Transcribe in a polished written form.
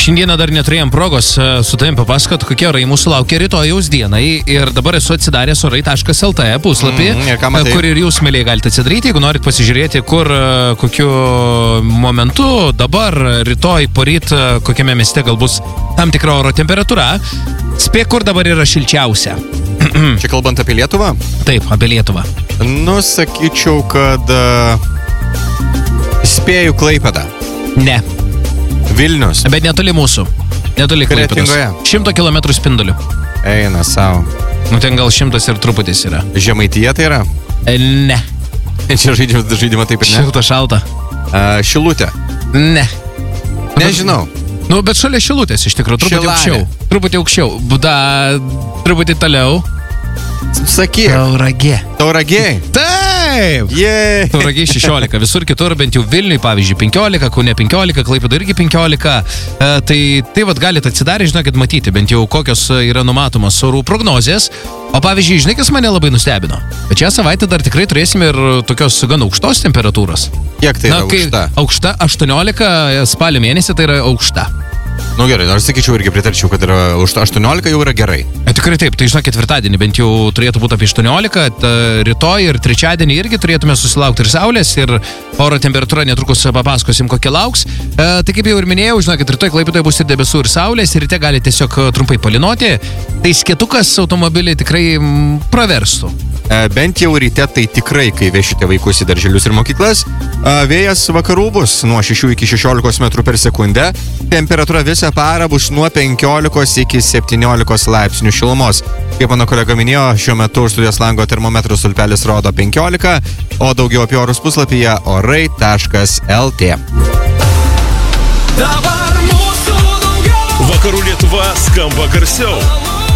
Šiandieną dar neturėjom progos su tavim papasakot, kokie orai mūsų laukia rytojaus dienai. Ir dabar esu atsidaręs orai.lt puslapį, kur ir jūs, mėlyje, galite atsidaryti, jeigu norit pasižiūrėti, kur, kokiu momentu, dabar, rytoj, poryt, kokiame mieste gal bus tam tikra oro temperatūra. Spėk, kur dabar yra šilčiausia. Čia kalbant apie Lietuvą? Taip, apie Lietuvą. Nu, sakyčiau, kad spėju Klaipėdą. Ne. Vilnius. Bet netoli mūsų. Netoli Klaipėdos. 100 kilometrų spinduliu. Eina savo. Nu, ten gal 100 ir truputis yra. Žemaitija tai yra? Ne. Čia žaidimą taip ir ne? Šilta, šalta. Šilutė? Ne. Nežinau. Nu, bet šalia Šilutės, iš tikrųjų, truputį aukščiau. Truputį aukščiau. Truputį toliau. Sakyk. Tauragė. Taip. Tauragė 16. Visur kitur, bent jau Vilniui, pavyzdžiui, 15, Kaune 15, Klaipėdoje irgi 15. Tai vat galite atsidarę, žinokit, matyti, bent jau kokios yra numatomos orų prognozės. O pavyzdžiui, žinai, kas mane labai nustebino? Bet šią savaitę dar tikrai turėsime ir tokios gan aukštos temperatūros. Kiek tai yra aukšta? Aukšta 18, spalio mėnesį tai yra aukšta. Nu gerai, nors sakyčiau irgi pritarčiau, kad yra 18 jau yra gerai. Tikrai taip, tai žinok, ketvirtadienį bent jau turėtų būti apie 18, rytoj ir trečiadienį irgi turėtume susilaukti ir saulės, ir oro temperatūra netrukus papasakosim, kokia lauks. Tai kaip jau ir minėjau, žinokit, rytoj Klaipėdoje bus ir debesų, ir saulės, ir ryte gali tiesiog trumpai palynoti. Tai skėtukas automobilį tikrai praverstų. Bent jau ryte tai tikrai, kai vešite vaikus į darželius ir mokyklas. Vėjas vakarų bus nuo 6 iki 16 metrų per sekundę. Temperatūra visą parą bus nuo 15 iki 17 laipsnių šilumos. Kaip mano kolega minėjo, šiuo metu už studijos lango termometrų stulpelis rodo 15, o daugiau apie orus puslapyje orai.lt. Dabar mūsų daugiau. Vakarų Lietuva skamba garsiau.